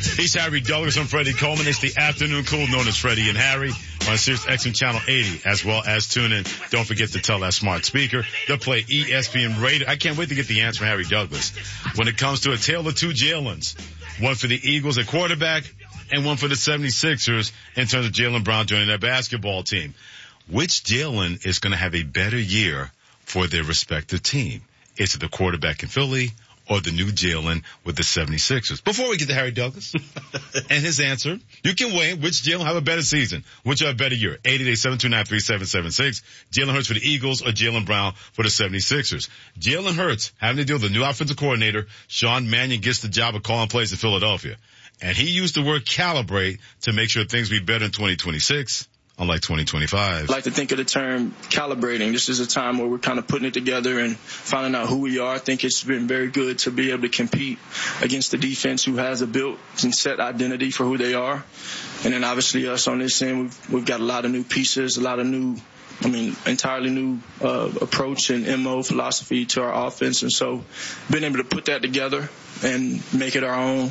He's Harry Douglas. I'm Freddie Coleman. It's the afternoon cool known as Freddie and Harry on Sirius XM Channel 80, as well as tune in. Don't forget to tell that smart speaker to play ESPN Radio. I can't wait to get the answer from Harry Douglas when it comes to a tale of two Jalens. One for the Eagles at quarterback and one for the 76ers in terms of Jaylen Brown joining their basketball team. Which Jalen is going to have a better year for their respective team? Is it the quarterback in Philly or the new Jalen with the 76ers? Before we get to Harry Douglas and his answer, you can weigh which Jalen have a better season, which have a better year. 888-729-3776. Jalen Hurts for the Eagles or Jaylen Brown for the 76ers. Jalen Hurts having to deal with the new offensive coordinator. Sean Mannion gets the job of calling plays in Philadelphia. And he used the word calibrate to make sure things be better in 2026. Unlike 2025. I like to think of the term calibrating. This is a time where we're kind of putting it together and finding out who we are. I think it's been very good to be able to compete against the defense who has a built and set identity for who they are. And then obviously us on this end, we've got a lot of new pieces, a lot of new, entirely new approach and MO philosophy to our offense. And so being able to put that together and make it our own.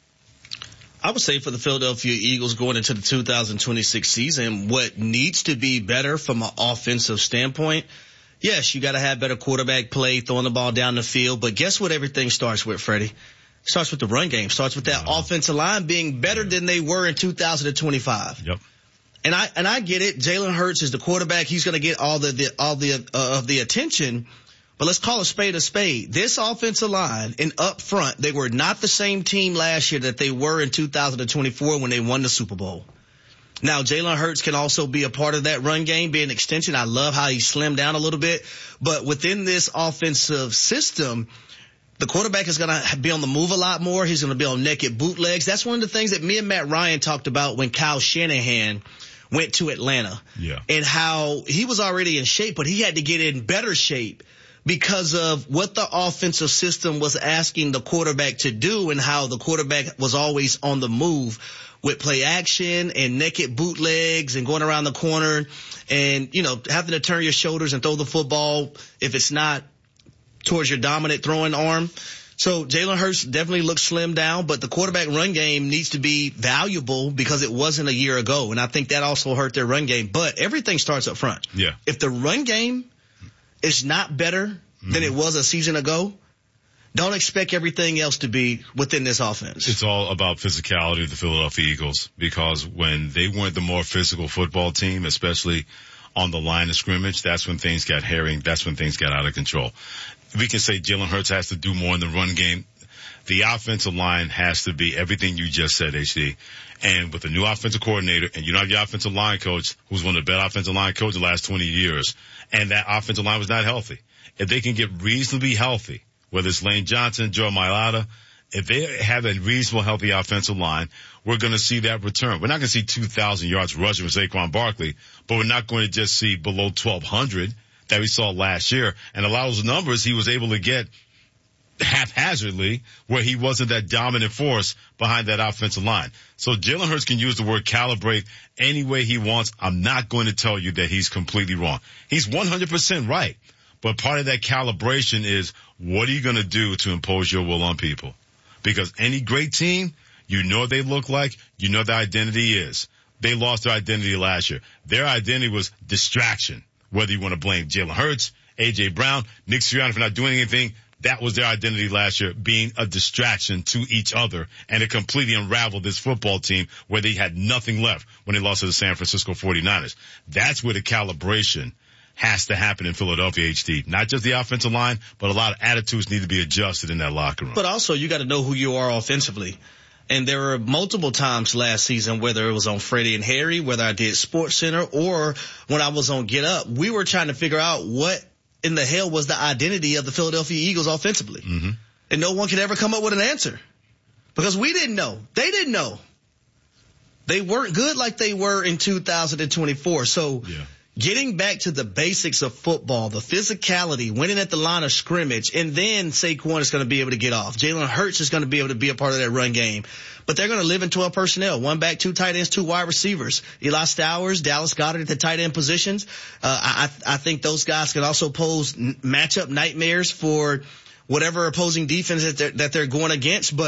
I would say for the Philadelphia Eagles going into the 2026 season, what needs to be better from an offensive standpoint, yes, you got to have better quarterback play, throwing the ball down the field. But guess what everything starts with, Freddie? It starts with the run game. Starts with that offensive line being better than they were in 2025. Yep. And I get it. Jalen Hurts is the quarterback. He's going to get all the attention. But let's call a spade a spade. This offensive line and up front, they were not the same team last year that they were in 2024 when they won the Super Bowl. Now, Jalen Hurts can also be a part of that run game, be an extension. I love how he slimmed down a little bit. But within this offensive system, the quarterback is going to be on the move a lot more. He's going to be on naked bootlegs. That's one of the things that me and Matt Ryan talked about when Kyle Shanahan went to Atlanta. Yeah. And how he was already in shape, but he had to get in better shape because of what the offensive system was asking the quarterback to do and how the quarterback was always on the move with play action and naked bootlegs and going around the corner and, having to turn your shoulders and throw the football if it's not towards your dominant throwing arm. So Jalen Hurts definitely looks slimmed down, but the quarterback run game needs to be valuable because it wasn't a year ago. And I think that also hurt their run game. But everything starts up front. Yeah. If the run game is not better than it was a season ago, don't expect everything else to be within this offense. It's all about physicality of the Philadelphia Eagles, because when they weren't the more physical football team, especially on the line of scrimmage, that's when things got hairy. That's when things got out of control. We can say Jalen Hurts has to do more in the run game. The offensive line has to be everything you just said, HD. And with the new offensive coordinator, and you don't have your offensive line coach, who's one of the better offensive line coaches the last 20 years, and that offensive line was not healthy. If they can get reasonably healthy, whether it's Lane Johnson, Joe Mailata, if they have a reasonable, healthy offensive line, we're going to see that return. We're not going to see 2,000 yards rushing with Saquon Barkley, but we're not going to just see below 1,200 that we saw last year. And a lot of those numbers he was able to get haphazardly, where he wasn't that dominant force behind that offensive line. So Jalen Hurts can use the word calibrate any way he wants. I'm not going to tell you that he's completely wrong. He's 100% right. But part of that calibration is, what are you going to do to impose your will on people? Because any great team, you know what they look like, you know their identity is. They lost their identity last year. Their identity was distraction. Whether you want to blame Jalen Hurts, A.J. Brown, Nick Sirianni for not doing anything, that was their identity last year, being a distraction to each other. And it completely unraveled this football team where they had nothing left when they lost to the San Francisco 49ers. That's where the calibration has to happen in Philadelphia, HD. Not just the offensive line, but a lot of attitudes need to be adjusted in that locker room. But also, you got to know who you are offensively. And there were multiple times last season, whether it was on Freddie and Harry, whether I did Sports Center, or when I was on Get Up, we were trying to figure out what in the hell was the identity of the Philadelphia Eagles offensively. Mm-hmm. And no one could ever come up with an answer. Because we didn't know. They didn't know. They weren't good like they were in 2024. So getting back to the basics of football, the physicality, winning at the line of scrimmage, and then Saquon is going to be able to get off. Jalen Hurts is going to be able to be a part of that run game. But they're going to live in 12 personnel, 1 back, 2 tight ends, 2 wide receivers. Eli Stowers, Dallas Goedert at the tight end positions. I think those guys can also pose matchup nightmares for whatever opposing defense that they're going against. But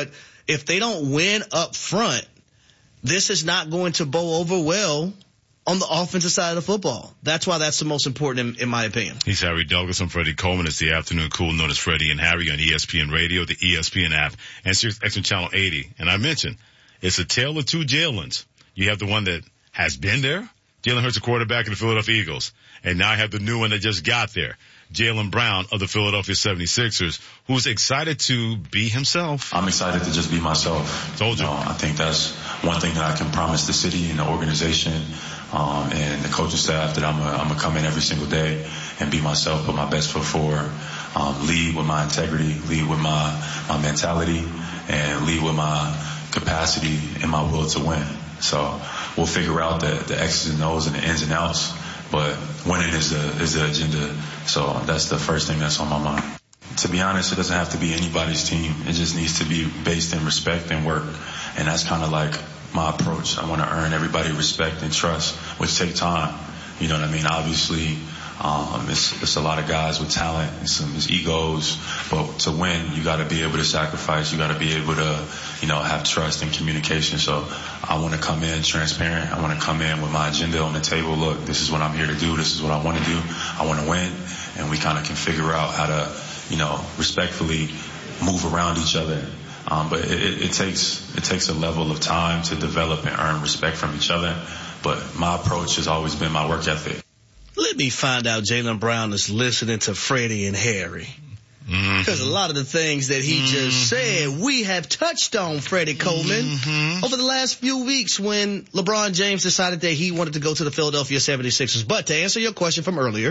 if they don't win up front, this is not going to bow over well on the offensive side of the football. That's why that's the most important in my opinion. He's Harry Douglas. I'm Freddie Coleman. It's the afternoon cool known as Freddie and Harry on ESPN Radio, the ESPN app, and Sirius XM Channel 80. And I mentioned, it's a tale of two Jalens. You have the one that has been there, Jalen Hurts, a quarterback of the Philadelphia Eagles. And now I have the new one that just got there, Jaylen Brown of the Philadelphia 76ers, who's excited to be himself. I'm excited to just be myself. Told you. I think that's one thing that I can promise the city and the organization and the coaching staff, that I'm gonna come in every single day and be myself, put my best foot forward, lead with my integrity, lead with my mentality, and lead with my capacity and my will to win. So we'll figure out the X's and O's and the ins and outs, but winning is the agenda. So that's the first thing that's on my mind. To be honest, it doesn't have to be anybody's team. It just needs to be based in respect and work. And that's kind of like my approach. I want to earn everybody respect and trust, which take time. You know what I mean? Obviously, it's a lot of guys with talent and some egos, but to win, you got to be able to sacrifice. You got to be able to, have trust and communication. So I want to come in transparent. I want to come in with my agenda on the table. Look, this is what I'm here to do. This is what I want to do. I want to win, and we kind of can figure out how to, respectfully move around each other. But it takes a level of time to develop and earn respect from each other. But my approach has always been my work ethic. Let me find out Jaylen Brown is listening to Freddie and Harry. Because a lot of the things that he just said, we have touched on, Freddie Coleman, over the last few weeks when LeBron James decided that he wanted to go to the Philadelphia 76ers. But to answer your question from earlier,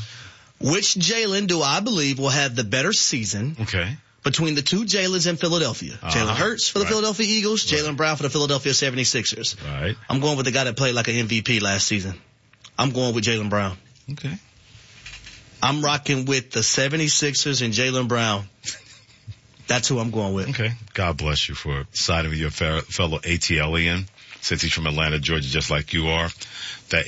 which Jalen do I believe will have the better season? Okay. Between the two Jalens in Philadelphia. Jalen Hurts for the Philadelphia Eagles, Jaylen Brown for the Philadelphia 76ers. Right. I'm going with the guy that played like an MVP last season. I'm going with Jaylen Brown. Okay. I'm rocking with the 76ers and Jaylen Brown. That's who I'm going with. Okay. God bless you for siding with your fellow ATLian, since he's from Atlanta, Georgia, just like you are. That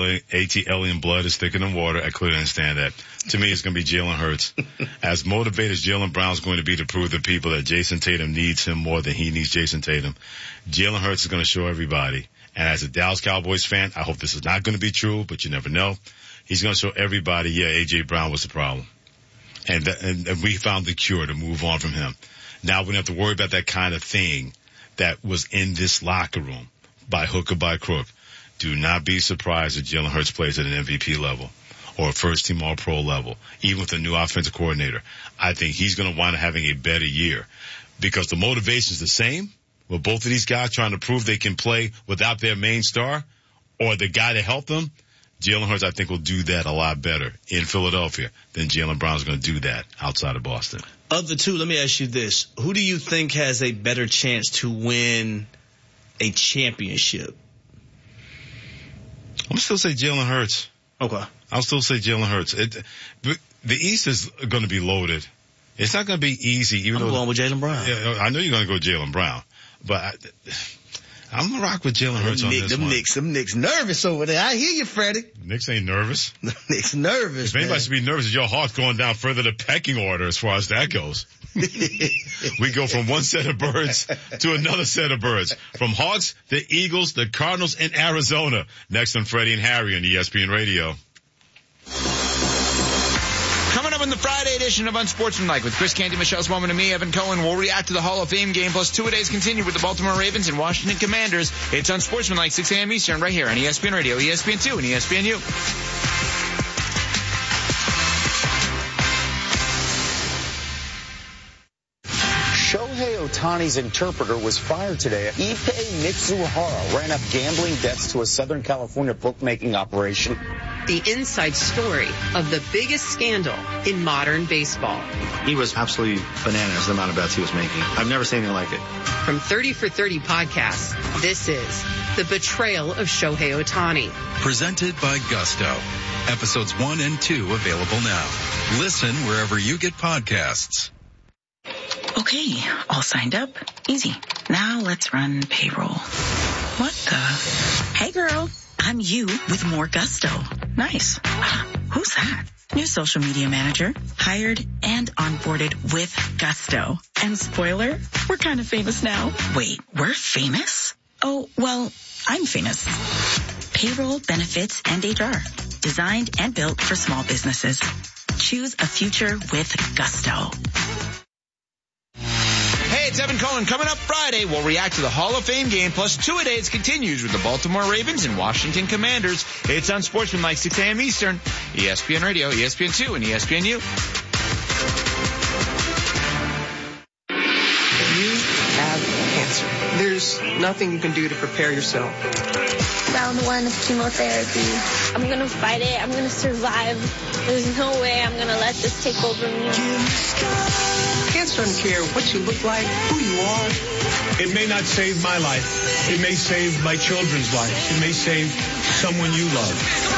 ATLian blood is thicker than water. I clearly understand that. To me, it's going to be Jalen Hurts. As motivated as Jaylen Brown's going to be to prove to the people that Jason Tatum needs him more than he needs Jason Tatum, Jalen Hurts is going to show everybody. And as a Dallas Cowboys fan, I hope this is not going to be true, but you never know. He's going to show everybody, A.J. Brown was the problem. And we found the cure to move on from him. Now we don't have to worry about that kind of thing that was in this locker room, by hook or by crook. Do not be surprised if Jalen Hurts plays at an MVP level or a first-team All-Pro level, even with a new offensive coordinator. I think he's going to wind up having a better year because the motivation is the same with both of these guys trying to prove they can play without their main star or the guy to help them. Jalen Hurts, I think, will do that a lot better in Philadelphia than Jaylen Brown's going to do that outside of Boston. Of the two, let me ask you this. Who do you think has a better chance to win a championship? I'm still say Jalen Hurts. Okay. I'll still say Jalen Hurts. The East is going to be loaded. It's not going to be easy. I'm going with Jaylen Brown. I know you're going to go Jaylen Brown, but I'm going to rock with Jalen Hurts on this one. Them Knicks nervous over there. I hear you, Freddie. Knicks ain't nervous. Knicks nervous, If anybody should be nervous, it's your Hawks going down further the pecking order as far as that goes. We go from one set of birds to another set of birds. From Hawks, the Eagles, the Cardinals, and Arizona. Next on Freddie and Harry on ESPN Radio. Coming up in the Friday edition of Unsportsmanlike with Chris Canty, Michelle Swellman, and me, Evan Cohen, we'll react to the Hall of Fame game plus two-a-days continue with the Baltimore Ravens and Washington Commanders. It's Unsportsmanlike, 6 a.m. Eastern, right here on ESPN Radio, ESPN2, and ESPNU. Shohei Ohtani's interpreter was fired today. Ippei Mitsuhara ran up gambling debts to a Southern California bookmaking operation. The inside story of the biggest scandal in modern baseball. He was absolutely bananas, the amount of bets he was making. I've never seen anything like it. From 30 for 30 podcasts, this is The Betrayal of Shohei Ohtani. Presented by Gusto. Episodes 1 and 2 available now. Listen wherever you get podcasts. Okay, all signed up. Easy. Now let's run payroll. What the? Hey girl, I'm you with more gusto. Nice. Who's that? New social media manager, hired and onboarded with gusto. And spoiler, we're kind of famous now. Wait, we're famous? Oh, well, I'm famous. Payroll, benefits, and HR. Designed and built for small businesses. Choose a future with gusto. Hey, it's Evan Cohen. Coming up Friday, we'll react to the Hall of Fame game, plus two-a-days continues with the Baltimore Ravens and Washington Commanders. It's on Sportsmanlike, 6 a.m. Eastern, ESPN Radio, ESPN2, and ESPNU. You have cancer. There's nothing you can do to prepare yourself. Round 1 of chemotherapy. I'm going to fight it. I'm going to survive. There's no way I'm going to let this take over me. Cancer doesn't care what you look like, who you are. It may not save my life. It may save my children's lives. It may save someone you love.